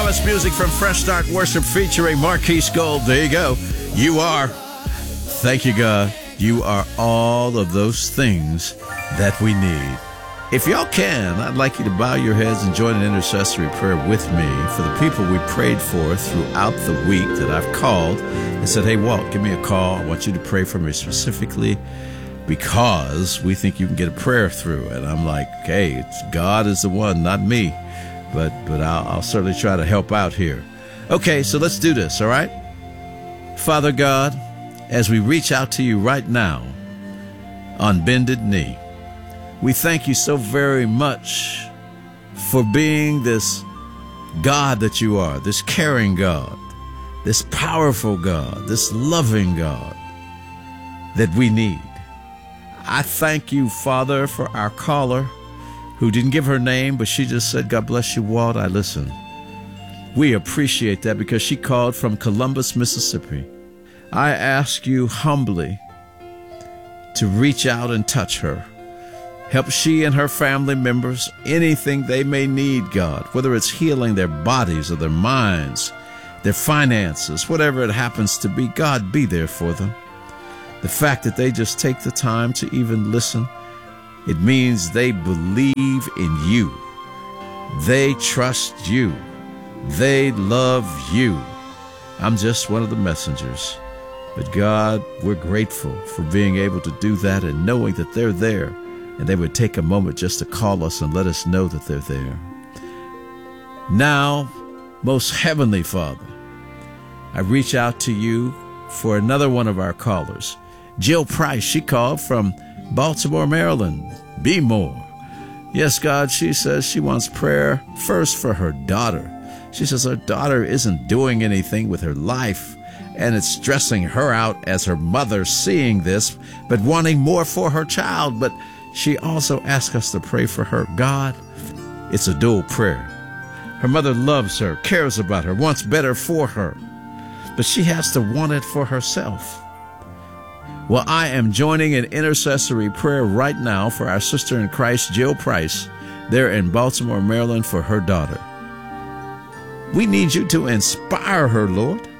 Dallas music from Fresh Start Worship featuring Marquise Gold. There you go. You are. Thank you, God. You are all of those things that we need. If y'all can, I'd like you to bow your heads and join an intercessory prayer with me for the people we prayed for throughout the week that I've called and said, hey, Walt, give me a call. I want you to pray for me specifically because we think you can get a prayer through. And I'm like, hey, God is the one, not me. But I'll certainly try to help out here. Okay, so let's do this, all right? Father God, as we reach out to you right now on bended knee, we thank you so very much for being this God that you are, this caring God, this powerful God, this loving God that we need. I thank you, Father, for our caller who didn't give her name, but she just said, God bless you, Walt, I listen. We appreciate that because she called from Columbus, Mississippi. I ask you humbly to reach out and touch her. Help she and her family members, anything they may need, God, whether it's healing their bodies or their minds, their finances, whatever it happens to be, God, be there for them. The fact that they just take the time to even listen, it means they believe in you. They trust you. They love you. I'm just one of the messengers. But God, we're grateful for being able to do that and knowing that they're there. And they would take a moment just to call us and let us know that they're there. Now, most heavenly Father, I reach out to you for another one of our callers. Jill Price, she called from Baltimore, Maryland. Be more. Yes, God, she says she wants prayer first for her daughter. She says her daughter isn't doing anything with her life, and it's stressing her out as her mother seeing this, but wanting more for her child. But she also asked us to pray for her. God, it's a dual prayer. Her mother loves her, cares about her, wants better for her, but she has to want it for herself. Well, I am joining an intercessory prayer right now for our sister in Christ, Jill Price, there in Baltimore, Maryland, for her daughter. We need you to inspire her, Lord.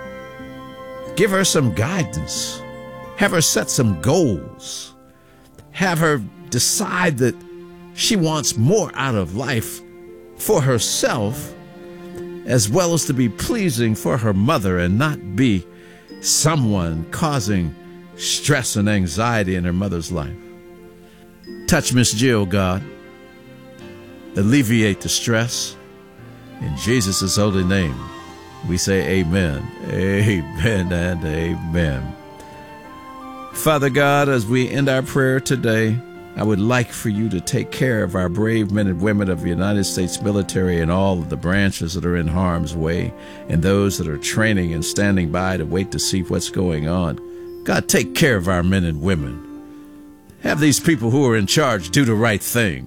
Give her some guidance. Have her set some goals. Have her decide that she wants more out of life for herself, as well as to be pleasing for her mother and not be someone causing stress and anxiety in her mother's life. Touch Miss Jill, God. Alleviate the stress. In Jesus' holy name, we say amen, amen, and amen. Father God, as we end our prayer today, I would like for you to take care of our brave men and women of the United States military and all of the branches that are in harm's way and those that are training and standing by to wait to see what's going on. God, take care of our men and women. Have these people who are in charge do the right thing.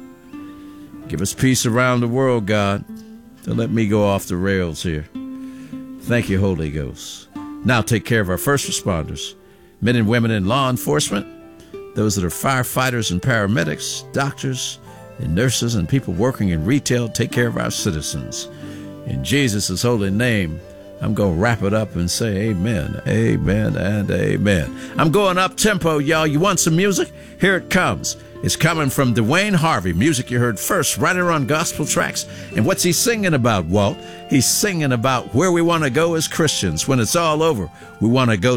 Give us peace around the world, God. Don't let me go off the rails here. Thank you, Holy Ghost. Now take care of our first responders, men and women in law enforcement, those that are firefighters and paramedics, doctors and nurses and people working in retail. Take care of our citizens. In Jesus' holy name, I'm going to wrap it up and say amen, amen, and amen. I'm going up tempo, y'all. You want some music? Here it comes. It's coming from Dwayne Harvey, music you heard first right here on Gospel Tracks. And what's he singing about, Walt? He's singing about where we want to go as Christians. When it's all over, we want to go